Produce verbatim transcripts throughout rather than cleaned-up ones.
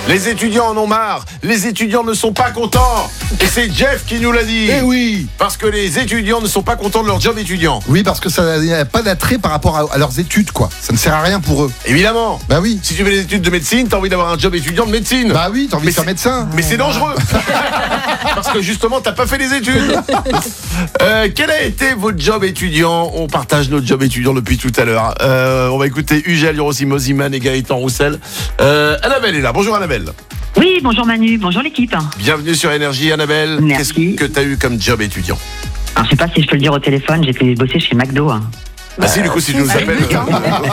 Les étudiants en ont marre. Les étudiants ne sont pas contents. Et c'est Jeff qui nous l'a dit. Eh oui. Parce que les étudiants ne sont pas contents de leur job étudiant. Oui, parce que ça n'a pas d'attrait par rapport à, à leurs études, quoi. Ça ne sert à rien pour eux. Évidemment. Bah oui. Si tu fais des études de médecine, t'as envie d'avoir un job étudiant de médecine. Bah oui, t'as envie Mais de faire c'est- médecin. Mais c'est dangereux. Parce que justement, t'as pas fait les études. Euh, quel a été votre job étudiant? On partage notre job étudiant depuis tout à l'heure. Euh, on va écouter Ugel, Yorosi Moziman et Gaëtan Roussel. Euh, Annabelle est là. Bonjour Annabelle. Oui, bonjour Manu, bonjour l'équipe. Bienvenue sur Énergie, Annabelle. Merci. Qu'est-ce que t'as eu comme job étudiant? Alors, je sais pas si je peux le dire au téléphone, j'ai fait bosser chez McDo. hein. Ah si, du coup, si tu nous ça appelles. limite,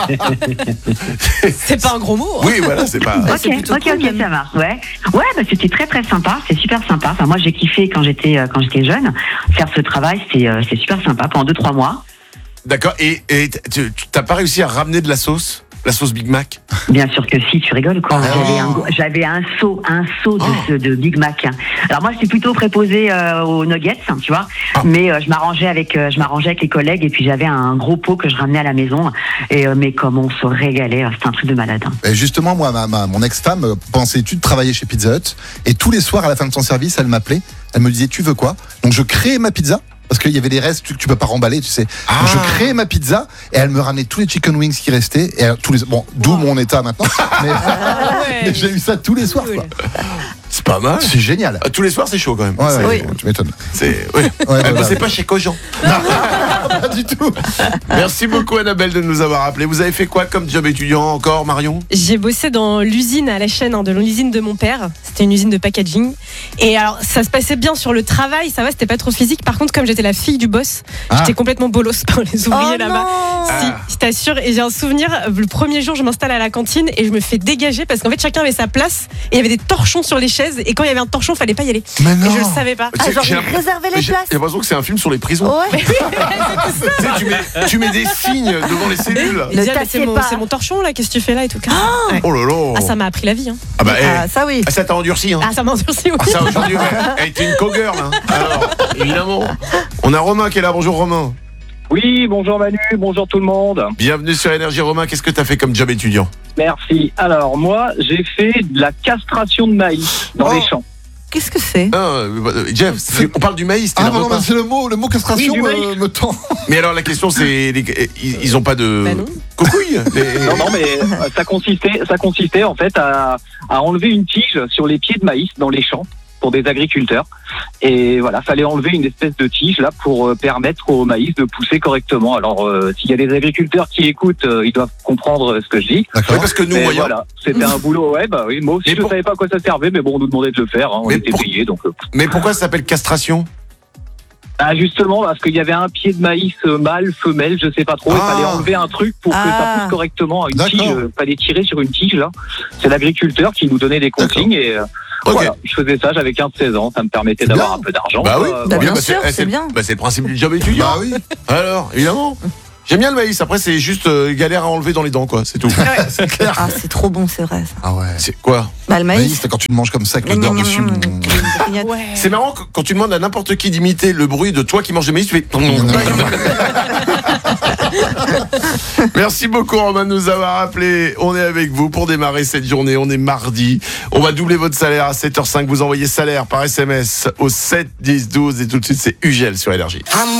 C'est pas un gros mot. hein. Oui, voilà, c'est pas. Bah, Ok, c'est plutôt ok, cool, ok, même. ça marche. Ouais, ouais, bah, c'était très très sympa, c'est super sympa. Enfin, moi j'ai kiffé quand j'étais euh, quand j'étais jeune. Faire ce travail, c'est euh, c'est super sympa pendant deux trois mois. D'accord. Et et tu tu- t'as pas réussi à ramener de la sauce? La sauce Big Mac? Bien sûr que si, tu rigoles quoi. Oh. J'avais un, go- j'avais un seau, un seau de, Oh. ce- de Big Mac. Alors moi, j'étais plutôt préposé euh, aux nuggets, hein, tu vois. Ah. Mais euh, je m'arrangeais avec, euh, je m'arrangeais avec les collègues et puis j'avais un gros pot que je ramenais à la maison. Et euh, mais comme on se régalait, c'était un truc de malade. hein. Et justement, moi, ma, ma- mon ex-femme, euh, pendant ses études, travaillait chez Pizza Hut. Et tous les soirs, à la fin de son service, elle m'appelait. Elle me disait, tu veux quoi? Donc je créais ma pizza. Parce qu'il y avait des restes que tu peux pas remballer, tu sais. Ah. Donc, je créais ma pizza et elle me ramenait tous les chicken wings qui restaient. Et elle- tous les, bon, d'où mon état maintenant. Mais, mais j'ai eu ça tous les soirs, quoi. C'est pas mal. C'est génial. Ah, tous les soirs, c'est chaud quand même. Ouais, C'est- ouais, tu m'étonnes. C'est. Oui. Ouais, Elle voilà. bossait pas chez Cogent. Pas du tout. Merci beaucoup Annabelle de nous avoir appelé. Vous avez fait quoi comme job étudiant encore, Marion? J'ai bossé dans l'usine à la chaîne, hein, de l'usine de mon père. C'était une usine de packaging. Et alors, ça se passait bien sur le travail, ça va, c'était pas trop physique. Par contre, comme j'étais la fille du boss, Ah. j'étais complètement bolos par les ouvriers Oh là-bas. non. Si, Ah. je t'assure. Et j'ai un souvenir, le premier jour, je m'installe à la cantine et je me fais dégager parce qu'en fait, chacun avait sa place et il y avait des torchons sur les chaises. Et quand il y avait un torchon, fallait pas y aller. Mais Et non. je le savais pas. Tu sais, Ah, genre, j'ai ils l'impression- réservaient les j'ai places. j'ai l'impression que c'est un film sur les prisons. Ouais. Tu sais, tu mets, tu mets des signes devant les cellules. Et Ne je dis, ah, mais t'assieds c'est mon, pas. c'est mon torchon là, qu'est-ce que tu fais là et tout. Ouais. Oh là là. Ah, ça m'a appris la vie. Hein. Ah bah, eh, Ah, ça oui. ah, ça t'a endurci, hein. Ah, ça m'a endurci, oui. Ah, ça aujourd'hui, ouais. Elle était une cowgirl, hein. Alors, évidemment. On a Romain qui est là. Bonjour Romain. Oui, bonjour Manu, bonjour tout le monde. Bienvenue sur Énergie. Romain, qu'est-ce que t'as fait comme job étudiant? Merci. Alors moi, j'ai fait de la castration de maïs dans Oh. les champs. Qu'est-ce que c'est? Ah, euh, Jeff, c'est- on parle du maïs, t'es Ah le non, non, repas. mais c'est le mot, le mot castration Oui, du me, maïs. me tend. Mais alors la question c'est, les- ils, ils ont pas de Bah non. cocouilles les- Non, non, mais euh, ça consistait, ça consistait en fait à, à enlever une tige sur les pieds de maïs dans les champs pour des agriculteurs. Et voilà, fallait enlever une espèce de tige là pour euh, permettre au maïs de pousser correctement. Alors, euh, s'il y a des agriculteurs qui écoutent, euh, ils doivent comprendre euh, ce que je dis. Oui, D'accord. parce que nous Mais voyons. voilà, c'était un boulot. Ouais, bah oui, moi aussi Mais je pour- savais pas à quoi ça servait, mais bon, on nous demandait de le faire. Hein, on Mais était pour- payés, donc. euh, Mais pourquoi ça s'appelle castration? Ah, justement, parce qu'il y avait un pied de maïs euh, mâle, femelle, je sais pas trop. Il Ah. fallait enlever un truc pour que Ah. ça pousse correctement. Une D'accord. tige, euh, fallait tirer sur une tige là. C'est l'agriculteur qui nous donnait des consignes et euh, Ok. voilà, je faisais ça. J'avais quinze seize ans, ça me permettait C'est d'avoir bien. un peu d'argent. Bah oui. Euh, Bah, voilà. bien sûr, eh, c'est le- bien. bah, c'est le principe du job étudiant. Bah oui. Alors, évidemment. J'aime bien le maïs. Après, c'est juste euh, galère à enlever dans les dents, quoi. C'est tout. C'est clair. Ah, c'est trop bon, c'est vrai. Ça. Ah ouais. C'est quoi? Bah, le Maïs, maïs. c'est quand tu le manges comme ça, avec le Gna, beurre gna, dessus. gna, gna, gna, gna. Ouais. C'est marrant que- quand tu demandes à n'importe qui d'imiter le bruit de toi qui manges du maïs, tu fais. Merci beaucoup Romain de nous avoir appelé. On est avec vous pour démarrer cette journée. On est mardi. On va doubler votre salaire à sept heures cinq. Vous envoyez salaire par S M S au sept dix douze et tout de suite c'est Ugel sur Énergie.